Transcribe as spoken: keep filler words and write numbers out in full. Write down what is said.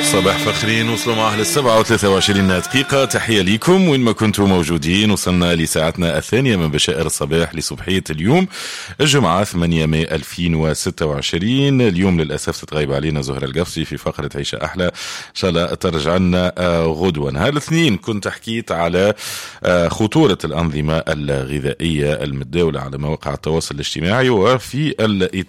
صباح فخرين وصلوا معه للسبعة وثلاثة وعشرين دقيقة. تحية لكم وين ما كنتوا موجودين. وصلنا لساعتنا الثانية من بشائر الصباح لصبحية اليوم الجمعة ثمانية ماي ألفين وستة وعشرين. اليوم للأسف تتغيب علينا زهرة القفصي في فقرة عيشة أحلى، إن شاء الله ترجع لنا غدوة. نهار الاثنين كنت حكيت على خطورة الأنظمة الغذائية المتداولة على مواقع التواصل الاجتماعي، وفي